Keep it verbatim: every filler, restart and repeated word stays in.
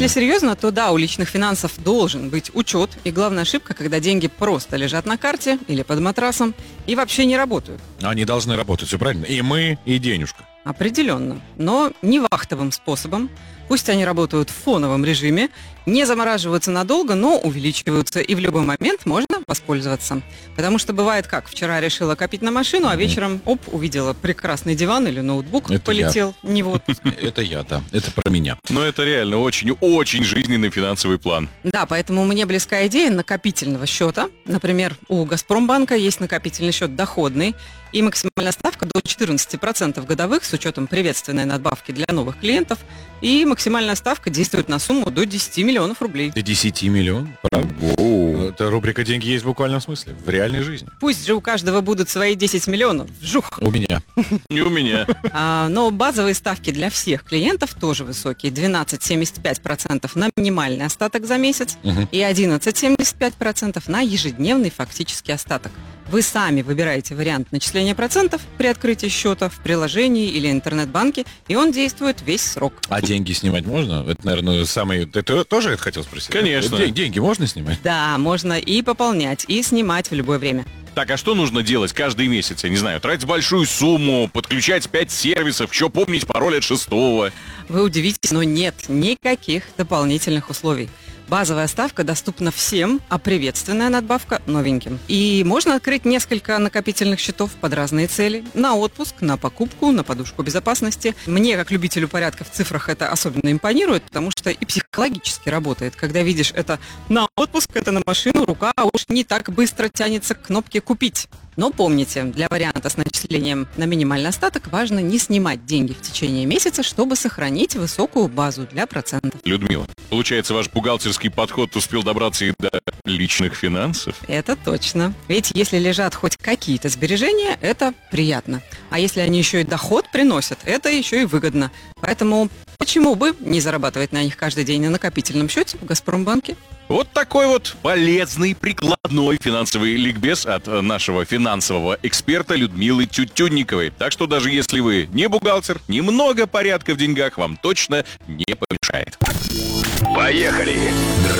Если серьезно, то да, у личных финансов должен быть учет. И главная ошибка, когда деньги просто лежат на карте или под матрасом и вообще не работают. Они должны работать, все правильно. И мы, и денежка. Определенно, но не вахтовым способом. Пусть они работают в фоновом режиме, не замораживаются надолго, но увеличиваются, и в любой момент можно воспользоваться. Потому что бывает как, вчера решила копить на машину, а вечером, оп, увидела прекрасный диван или ноутбук, Это полетел я. не в отпуск. Это я, да. Это про меня. Но это реально очень-очень жизненный финансовый план. Да, поэтому мне близка идея накопительного счета. Например, у «Газпромбанка» есть накопительный счет доходный, и максимальная ставка до четырнадцать процентов годовых с учетом приветственной надбавки для новых клиентов. И максимальная ставка действует на сумму до десять миллионов рублей. До десять миллионов? Правда? Воу. Это рубрика «Деньги есть в буквальном смысле». В реальной жизни. Пусть же у каждого будут свои десять миллионов. Вжух! У меня. И у меня. А, но базовые ставки для всех клиентов тоже высокие. двенадцать целых семьдесят пять сотых процента на минимальный остаток за месяц Мгм. и одиннадцать целых семьдесят пять сотых процента на ежедневный фактический остаток. Вы сами выбираете вариант начисления процентов при открытии счета в приложении или интернет-банке, и он действует весь срок. А деньги снимать можно? Это, наверное, самый... Ты то- тоже это хотел спросить? Конечно. Ден- Деньги можно снимать? Да, можно и пополнять, и снимать в любое время. Так, а что нужно делать каждый месяц? Я не знаю, тратить большую сумму, подключать пять сервисов, еще помнить пароль от шестого. Вы удивитесь, но нет никаких дополнительных условий. Базовая ставка доступна всем, а приветственная надбавка новеньким. И можно открыть несколько накопительных счетов под разные цели. На отпуск, на покупку, на подушку безопасности. Мне, как любителю порядка в цифрах, это особенно импонирует, потому что и психологически работает. Когда видишь это на отпуск, это на машину, рука уж не так быстро тянется к кнопке «Купить». Но помните, для варианта с начислением на минимальный остаток важно не снимать деньги в течение месяца, чтобы сохранить высокую базу для процентов. Людмила, получается, ваш бухгалтерский подход успел добраться и до личных финансов? Это точно. Ведь если лежат хоть какие-то сбережения, это приятно. А если они еще и доход приносят, это еще и выгодно. Поэтому почему бы не зарабатывать на них каждый день на накопительном счете в «Газпромбанке»? Вот такой вот полезный, прикладной финансовый ликбез от э, нашего финансового эксперта Людмилы Тютюнниковой. Так что даже если вы не бухгалтер, немного порядка в деньгах вам точно не помешает. Поехали!